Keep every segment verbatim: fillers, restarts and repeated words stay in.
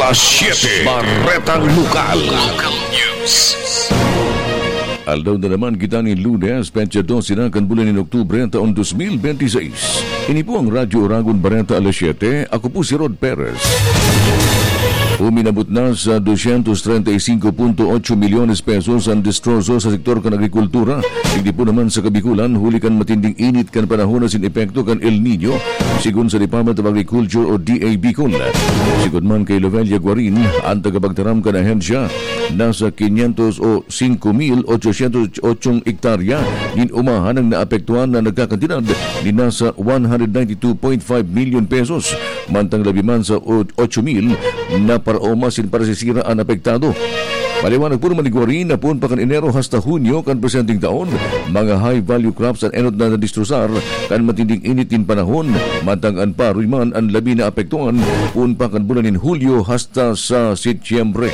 Alas siyete, Baretang Lokal. Local News. Aldaw na naman kita ni Lunes, Petsa dos na kan bulan ng Oktubre taon two thousand twenty-six. Ini po ang Radyo Oragon Bareta Alas siyete. Ako po si Rod Perez. Uminabot na sa two hundred thirty-five point eight milyones pesos ang destrozo sa sektor kan agrikultura. Hindi po naman sa Kabikulan, huli kan matinding init kan panahon na sin epekto kan El Nino, sigun sa Department of Agriculture o D A Bicol. Sigun man kay Lovelia Guarin, ang tagapagtaram kan ahensya, nasa five hundred o five mil eight hundred eight hektarya din umahan ang naapektuhan na nagkakantidad ni nasa one hundred ninety-two point five million pesos. Mantang labiman sa eight mil na para umasin para sisira ang apektado. Paliwanag po naman ni Guarin na po pa kan Enero hasta Hunyo kan presenting taon, mga high-value crops ang enod na nadistrusar kan matinding init din panahon, mantang ang paruiman ang labi na apektuhan po pa kan bulan in Hulyo hasta sa Setyembre.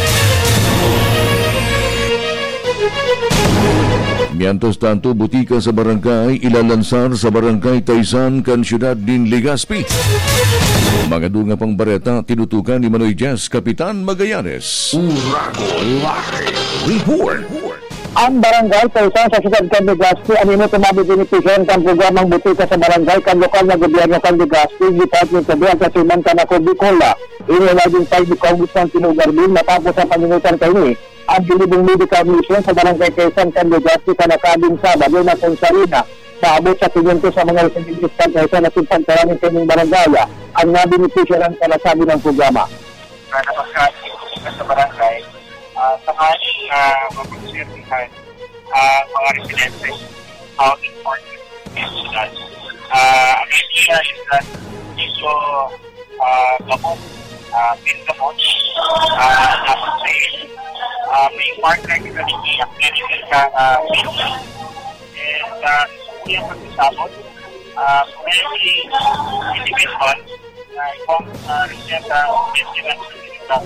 Miantos tanto butika sa barangay ilalansar sa barangay Taysan kan syudad din Legazpi. Mga dunga pang bareta tinutukan ni Manoy Jazz, Kapitan Magallanes. Uragon Live Report. Ang barangay Taysan sa syudad kan Legazpi anino tumabi benepisyon kan programang butika sa barangay kan lokal na gobyerno kan Legazpi Department of Health sa Siman Kanako Bicola. Inilaging five ni Congressman Tino Garbin matapos ang paningutan kayo ni ang Bilibong Medical Mission sa barangay Taysan kan Legazpi kanakabing Sabado na kung sarina. Paabot sa pinunto sa mga residentes kan Taysan at pagkaramin kanyang barangaya ang nabenepisyo ng kalasabi ng programa. Na napagkasi sa barangay, uh, sakaling uh, mapagsertihan ang uh, mga residente how important is that. Uh, ang idea is that ito uh, gamot, uh, pingamot, uh, dapat sa uh, may partner kita ni ang medical ka uh, pingamot. And uh, yung pagkasabot, uh, very individual na uh, itong uh, reseta maintenance na pinita.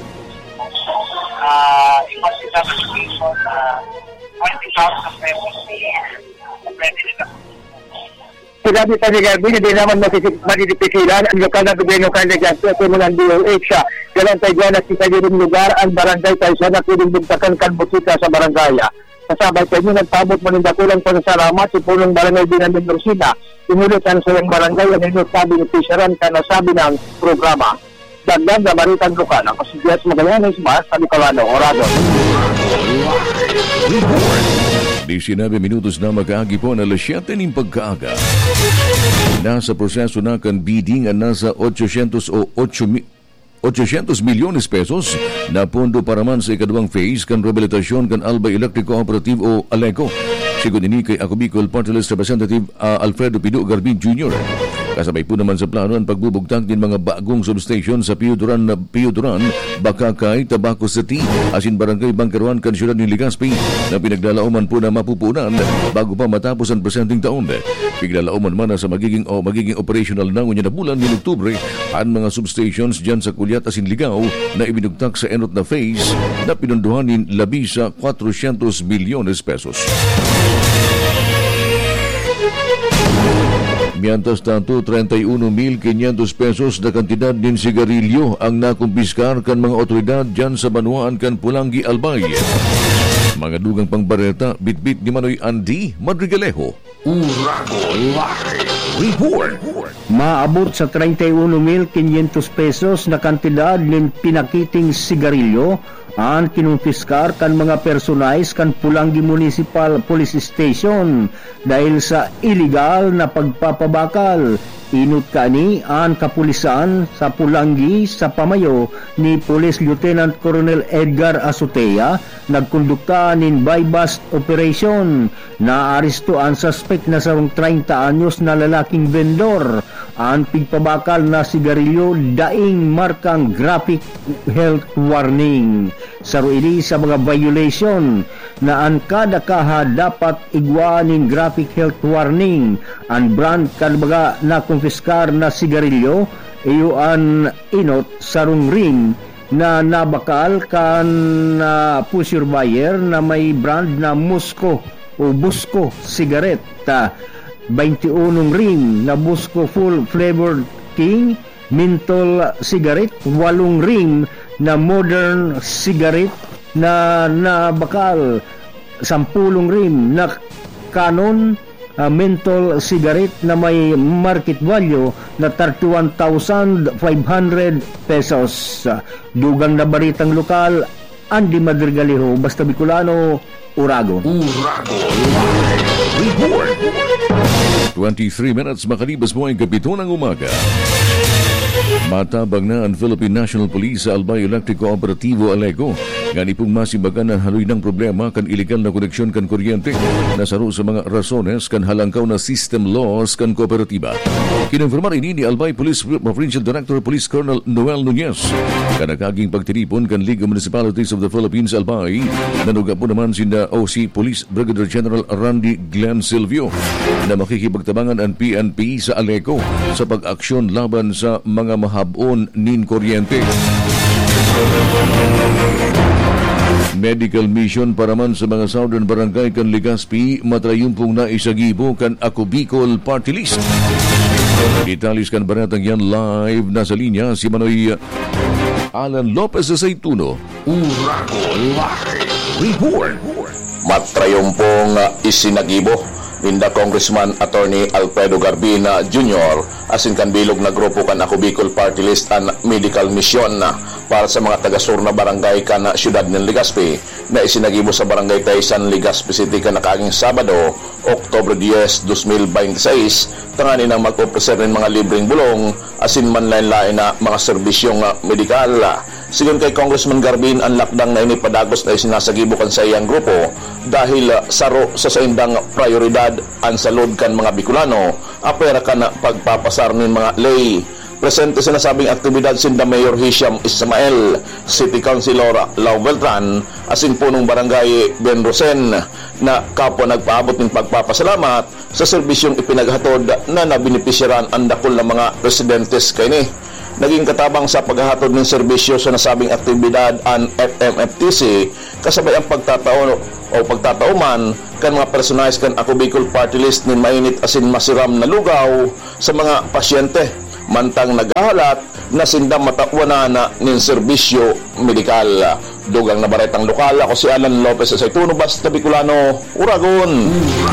Uh, yung hospital education na uh, twenty thousand pesos a year na pwede nila. Sinabi sa ni Garbin, hindi naman matitipisilan ang lokal na gobyerno kan Legazpi at mga D O H siya. Galantay dyan at isa yung lugar ang barangay Taysan na pwedeng bugtakan kan butika sa barangaya. Kasabay kayo nagpabot mo ng dakulang pasasalamat si Punong Barangay Binamin Rosina. Inulitan sa yung barangay ang inot sabi ni Fisheran ka nasabi ng programa. Dagdag na Baretang Lokal. Ako si Jess Magallanes, Mas, sa Bicolano, Oragon. nineteen minutos na mag-aagi po na alas siyete ng pagkaaga. Nasa proseso na kan bidding ang nasa eight hundred o eight hundred milyones pesos na pondo para man sa ikadawang phase kan rehabilitasyon kan Albay Electric Cooperative o ALECO. Sigun ini kay Ako Bicol Party List Representative uh, Alfredo Pido Garbin Junior Kasabay po naman sa plano ang pagbubugtang din mga bagong substation sa Pioduran na Pioduran, Bakakay, Tabaco City, asin Barangay Bangkaruan kan syudad ni Legazpi na pinaglalauman po na mapupunan bago pa matapos ang presenting taon. Piglalauman man na sa magiging o magiging operational na ngunya na bulan ng Oktubre ang mga substations dyan sa Kulyat asin Ligaw na ibinugtak sa enot na phase na pinunduhanin labi sa four hundred milyones pesos. Mientras tanto, thirty-one mil five hundred pesos na kantidad din sigarilyo ang nakumpiskar kan mga otoridad dyan sa Banuan kan Pulangi, Albay. Mga dugang pangbareta, bitbit ni Manoy Andy Madrigalejo. Uragon Live Report. Maabot sa thirty-one mil five hundred pesos na kantidad ng pinakiting sigarilyo ang kinumpiskar kan mga personalis kan Pulangi Municipal Police Station dahil sa illegal na pagpapabakal. Inut kani ang kapulisan sa Pulangi sa pamayo ni Police Lieutenant Colonel Edgar Azotea nagkondukta nin buy-bust operation. Naaresto ang suspect na sarong thirty anyos na lalaking vendor. Ang pigpabakal na sigarilyo daing markang graphic health warning. Saro ini sa mga violation na ang kada kaha dapat igwanin graphic health warning. Ang brand kadbaga na konfiskar na sigarilyo iyo an inot sarong ring na nabakal kan uh, pusher buyer na may brand na Musco o Busco cigarette. Uh, twenty-one ring na Busco Full Flavored King menthol cigarette, walong ring na modern cigarette na na bakal, sampulong rim na Canon uh, menthol cigarette na may market value na thirty-one thousand five hundred pesos. Uh, dugang na baritang lokal, Andy Madrigaliho, Basta Bicolano, Uragon. Uragon Report. twenty-three minutes makalibas mo ang kapito ng umaga. Matabang na ang Philippine National Police sa Albay Electric Cooperativo Alego. Ngani pong masibagan ang haloy ng problema kan illegal na koneksyon kan kuryente na saro sa mga rasones kan halangkaw na system laws kan kooperatiba. Kinonfirmar ini ni Albay Police Provincial Director Police Colonel Noel Nunez. Kanakaging pagtiripon kan League of Municipalities of the Philippines Albay, nanuga po naman sinda O C Police Brigadier General Randy Glenn Silvio na makikipagtabangan ang P N P sa Alego sa pag-aksyon laban sa mga mahabon nin kuryente. Medical mission para man sa mga Southern Barangay kan Legazpi matrayumpong na isagibo kan Ako Bicol Party List. Detalis kan baratang yan live na sa linya si Manoy Alan Lopez sa Saituno. Urago Live Report. Matrayumpong uh, isinagibo Ninda Congressman Attorney Alfredo Garbina Junior asin kan bilog na grupo kan Ako Bicol Party List and Medical Mission na para sa mga taga-sur na barangay kan na siyudad ng Legazpi na isinagibo sa barangay Taysan, Legazpi City kan nakaging Sabado, Oktubre ten, twenty twenty-six tangani nang mag-opresar ng mga libreng bulong asin man lain-lain na mga serbisyong uh, medikal. Sigon kay Congressman Garbin, ang lakdang na inipadagos na isinasagibukan sa iyang grupo dahil uh, saro sa saindang prioridad ang salud kan mga Bicolano apera kan pagpapasar ng mga lay. Presente sa nasabing aktibidad sinda Mayor Hisham Ismael, City Councilor Lau Beltran, asin punong barangay Ben Rosen na kapwa nagpaabot ng pagpapasalamat sa serbisyong ipinaghatod na nabinipisyaran ang dakol ng mga residentes kay ni. Naging katabang sa paghahatod ng serbisyo sa nasabing aktibidad ang F M F T C kasabay ang pagtataon o pagtatauman kan mga personalis kan Ako Bicol Party List ni mainit asin masiram na lugaw sa mga pasyente mantang naghahalat na sindang matawanan na ng serbisyo medikal. Dugang na baretang lokal, ako si Alan Lopez sa Saituno, Basta Bicolano, Uragon.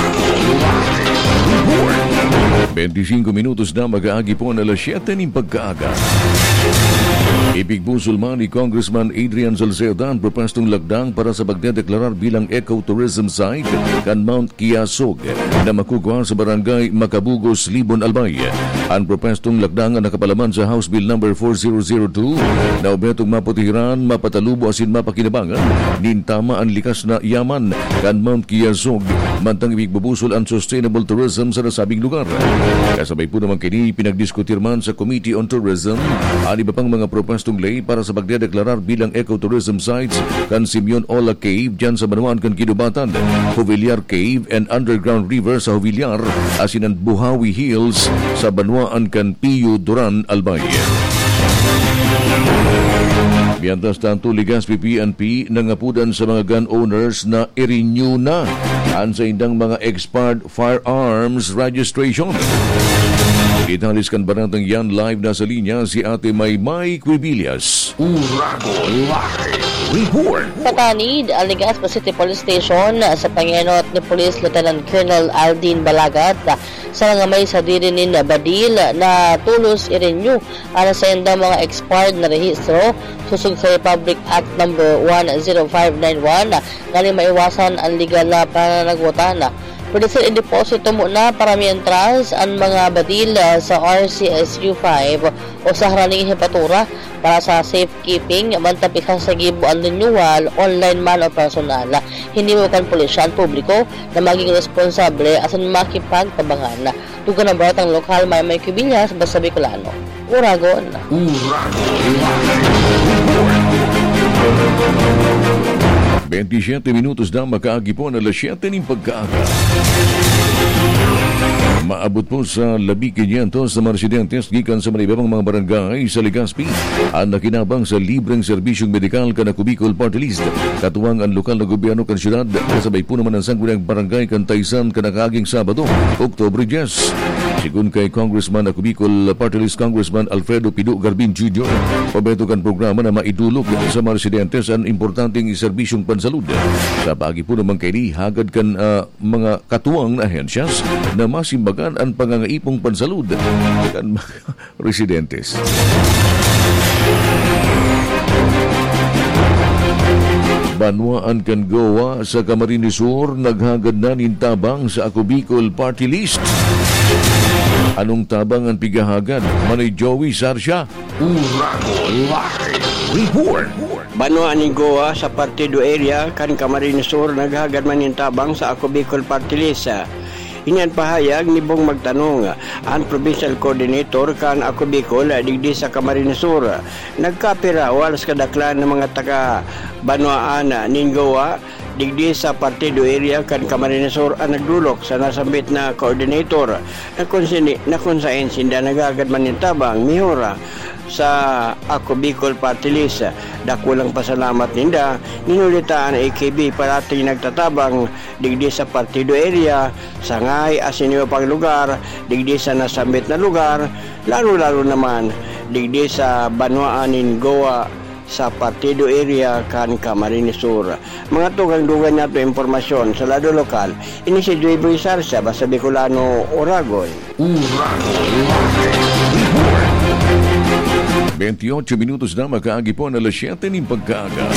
twenty-five minutos na mag-aagi po na alas siyete ng pagkaaga. Ipigbusul man ni Congressman Adrian Salceda ang propostong lagdang para sa pagdedeklarar bilang ecotourism site kan Mount Kiasog na makukuha sa barangay Macabugos, Libon, Albay. Ang propostong lagdang ang nakapalaman sa House Bill number four thousand two na obetong maputihiran, mapatalubo asin mapakinabangan nintama ang likas na yaman kan Mount Kiasog mantang ipigbubusol ang sustainable tourism sa nasabing lugar. Kasabay po naman kini pinagdiskutir man sa Committee on Tourism ang iba pang mga propostong lay para sa pagdedeklarar bilang ecotourism sites kan Simeon Ola Cave dyan sa Banuan kan Kidubatan, Jovillar Cave and Underground River sa Jovillar asin ang Buhawi Hills sa Banuan kan Pio Duran, Albay. Mientras tanto, Legazpi P N P nangapudan sa mga gun owners na i-renew na ang sa indang mga expired firearms registration. Italis kan baratang yan live na sa linya si Ate Maymay Quibillas. Urago Live Report. Patanid, ang Legazpi City Police Station sa pangenot ni Police Lieutenant Colonel Aldin Balagat sa nga may sa dirinin na badil na tulos i-renew ang sa indang mga expired na rehistro susug sa Republic Act number one oh five nine one ngali maiwasan ang legal na pananagutan. Pwede sila i-deposito muna para mientras ang mga badil sa R C S U five o sa haraning hepatura para sa safekeeping mantapikang sa gibuan renewal online man o personal. Hindi mo kan pulisya ang publiko na maging responsable asan makipagtabangan. Tugan ang baratang lokal may may Quibillas, Basta Bicolano, Uragon. twenty-seven minutos na makaagi po na alas siyete ng pagkaaga. Maabot po sa labi kinyentos na mga residentes gikan sa malibabang mga barangay sa Legazpi ang nakinabang sa libreng serbisyong medikal kan Ako Bicol Party List. Katuwang ang lokal na gobyerno kan siyudad kasabay po naman ang sangguniang barangay kan Taysan kan nakaging Sabado, Oktubre ten. Sigun kay Congressman ako Bicol Party List Congressman Alfredo Pido Garbin Junior pabeto kan programa na maidulog sa mga residente sa importanteng serbisyong pansalud. Sa bagi po naman kay hagad kan uh, mga katuwang na ahensyas na masimbagan ang pangangaipong pansalud kan mga residentes. Banwaan kan Goa sa Camarines Sur naghagad na nintabang sa Ako Bicol Party List. Anong tabang ang pigahagad? Manay Joey Sarsya. Uragon Live Report. Banwaan ni Goa sa Partido Area kan Camarines Sur naghagad man nintabang sa Ako Bicol Party List. Inyan pahayag ni Bong Magtanong ang Provincial Coordinator kan Ako Bicol digdi sa Camarines Sur. Nagkapira walas kadaklan ng mga taga Banwaan ning Goa digdi sa Partido Area kan Camarines Sur ang nagdulok sa nasambit na coordinator na konsini na konsain sinda nagagad man nintabang mihora sa Ako Bicol Party List. Dakulang pasalamat ninda ninulitaan A K B parating nagtatabang digdi sa Partido Area sangay asinyo pang lugar digdi sa nasambit na lugar lalo-lalo naman digdi sa Banwaanin Goa sa Partido Area kan Camarines Sur. Mga tugang-dugan nato impormasyon sa lado lokal ini si Joy Boy Sarsya basta Bicolano Uragon. Uragon Report. twenty-eight minutos na makaagi po na alas siyete ng pagkaaga.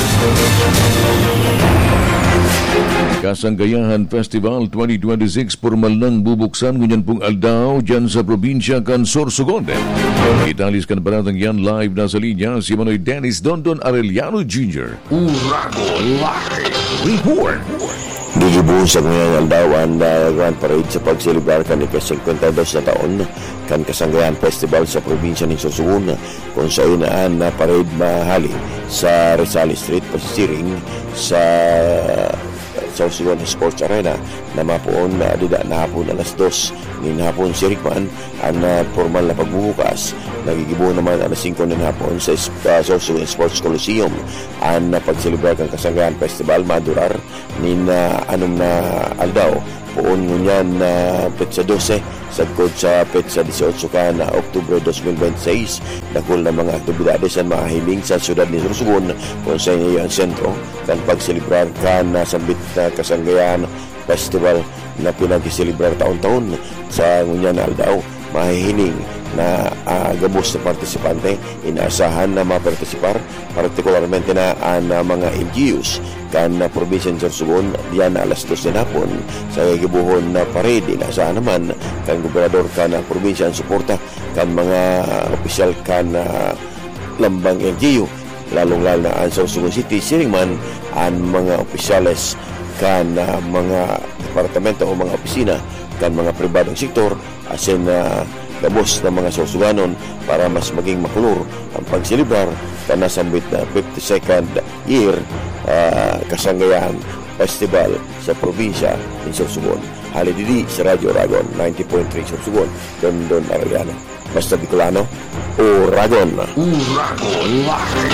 Kasanggayahan Festival twenty twenty-six formal nang bubuksan ngunyan pong aldaw dyan sa probinsya kan Sorsogon. Italis kan baratang yan live na sa linya si Manoy Dennis Dondon Arellano Junior Uragon Live Report. Gigibuhos sa ngayon aldaw ang uh, Grand Parade sa pagselebrar kan ika-fifty-two na taon kan Kasanggayahan Festival sa probinsya ng Sorsogon kung sa inaan na parade mahali sa Rizal Street pasisiring sa Sorsogon Sports Arena na mapuon na uh, dida na hapon alas dos nin hapon sirikman ang uh, formal na pagbubukas. Nagigibuo naman alas singko nin hapon sa uh, Sorsogon Sports Coliseum ang uh, pagselebrar kan Kasanggayahan Festival madurar nin uh, anong na aldaw poon ngunyan na uh, petsa twelve sagkod sa petsa eighteen ka na Oktubre twenty twenty-six nakul na mga aktibidades ang mahiming sa syudad ni Sorsogon kung sa inyo ang sentro kan pagselebrar kan na sambit na Kasanggayahan Festival na pinag-selebrar taon-taon sa ngunyan aldaw mahihining na uh, gabos na partisipante inaasahan na mapartisipar partikularmente na ang uh, mga N G Os kan na uh, probinsya ng Sorsogon diyan na alas dos na hapon sa gibuhon na parade. Inaasahan naman kan gobernador kan na uh, probinsya ang suporta kan mga uh, opisyal kan uh, lambang N G O lalong-lalo na ang Sorsogon City siringman ang mga opisyales kan uh, mga departamento o mga opisina kan mga pribadong sektor asin na uh, gabos ng mga Sorsoganon para mas maging makulor ang pagselebrar kan nasambit na fifty-second year uh, Kasanggayahan Festival sa probinsya ng Sorsogon. Halididi sa Radyo Uragon ninety point three Sorsogon, Dondon Arellano. Basta Bicolano, Uragon. Uragon Live.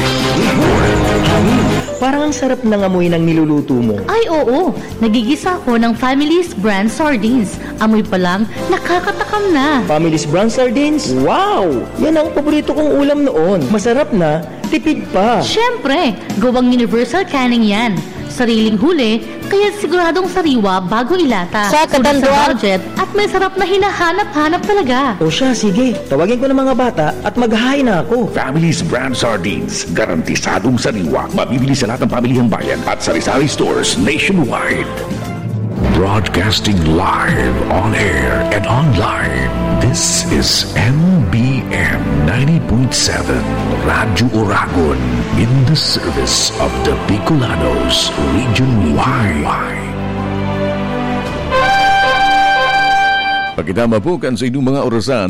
Parang ang sarap ng amoy ng niluluto mo. Ay oo, nagigisa ako ng Family's Brand Sardines. Amoy pa lang, nakakatakam na. Family's Brand Sardines? Wow! Yan ang paborito kong ulam noon. Masarap na, tipid pa. Siyempre, gawang universal canning yan. Sariling huli, kaya siguradong sariwa bago ilata. Sa katanduan. Sa budget at may sarap na hinahanap-hanap talaga. O siya, sige. Tawagin ko ng mga bata at maghahain na ako. Family's Brand Sardines. Garantisadong sariwa. Mabibili sa lahat ng pamilihang bayan at sari-sari stores nationwide. Broadcasting live on air and online. This is M B M ninety point seven Radyo Uragon in the service of the Bicolanos region-wide. Pagkitama po kan sa inyong mga orasan,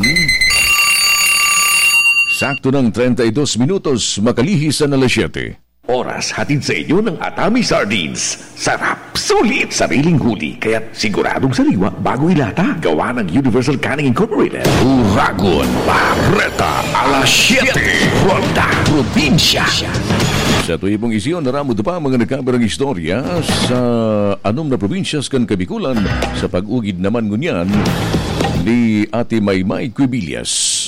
sakto ng thirty-two minutos makalihis sa alas siyete. Oras hatid sa inyo ng Atami Sardines. Sarap, sulit, sariling huli, kaya siguradong sariwa bago ilata. Gawa ng Universal Canning Incorporated. Uragon, Barreta, alas siyete. Ronda, Probinsya. Sa tuwi pong isyon, naramod pa mga nagkabarang istorya sa anom na probinsyas kan Kabikulan sa pag-ugid naman ngunyan ni Ate Maymay Quibillas.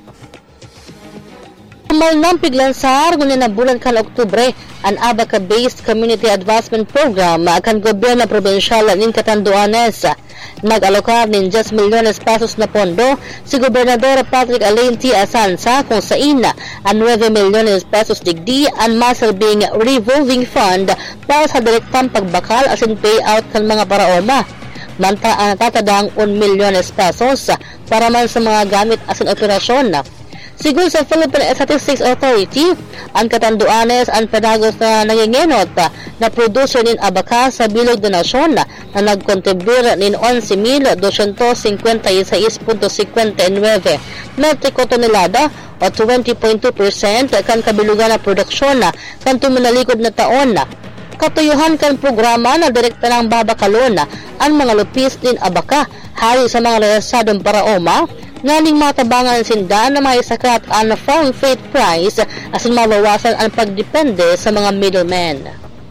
Mal ng piglansar ngunit na bulan kan Oktubre ang Abaca-based Community Advancement Program kan gobyerno probensyal ng Catanduanes. Nag-alokar ng ten milyones pesos na pondo si Gobernador Patrick Alain T. Asanza kung saan ang nine milyones pesos digdi ang masilbing revolving fund para sa direktang pagbakal asin payout kan mga paraoma. Manta ang natatadang one milyones pesos para man sa mga gamit asin operasyon. Sigur sa Philippine Statistics Authority, ang Catanduanes ang pedagos na nangingenot na producer ng Abaca sa bilog na nasyon na nagkontribute ng eleven mil two hundred fifty-six point five nine metriko tonelada o twenty point two percent kan kabilugan na produksyon na kan tuminalikod na taon na. Katuyuhan kan programa na direkta ng babakalon ang mga lupis din Abaca hari sa mga rehisadong paraoma nganing matabangan ang sindahan na may sakat ang farm freight price asin mabawasan ang pagdepende sa mga middlemen.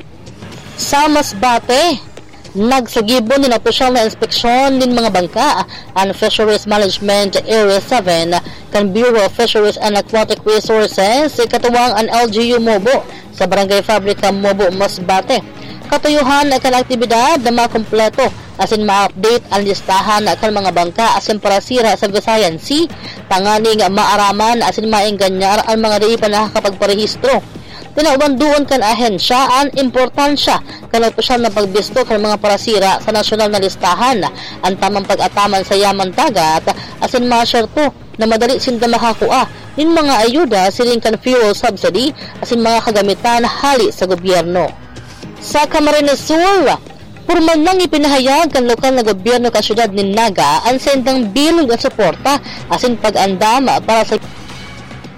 Sa Masbate, nagsagibon din opisyal na inspeksyon din mga bangka ang Fisheries Management Area seven kan Bureau of Fisheries and Aquatic Resources katuwang ang L G U Mobo sa Barangay Fabrica Mobo, Masbate. Katuyuhan kan aktibidad na makompleto asin ma-update ang listahan kan mga bangka asin para sira sa Visayan Sea, tanganing maaraman asin maengganyar ang mga di pa nakakapagparehistro. Tinauban doon kan ahensya ang importansya kan opisyal na pagbisto kan mga parasira sa nasyonal na listahan, ang tamang pag-ataman sa yaman dagat asin masyerto na madali sinda makakuha ng mga ayuda siling kan fuel subsidy asin mga kagamitan hali sa gobyerno. Sa Camarines Sur, formal nang ipinahayag kan lokal na gobyerno ka syudad ni Naga ang sendang bilog at suporta asin pag-andam para sa